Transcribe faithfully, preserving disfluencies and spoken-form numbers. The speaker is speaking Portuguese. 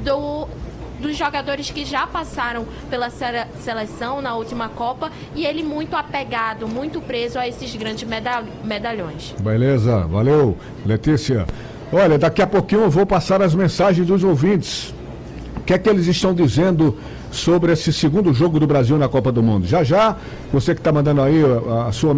do... dos jogadores que já passaram pela seleção na última Copa, e ele muito apegado, muito preso a esses grandes medalhões. Beleza, valeu, Letícia. Olha, daqui a pouquinho eu vou passar as mensagens dos ouvintes. O que é que eles estão dizendo sobre esse segundo jogo do Brasil na Copa do Mundo? Já já, você que está mandando aí a, a sua